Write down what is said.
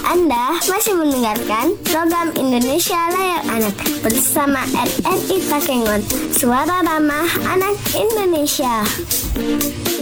Anda masih mendengarkan program Indonesia Layak Anak bersama RRI Takengon, suara ramah anak Indonesia.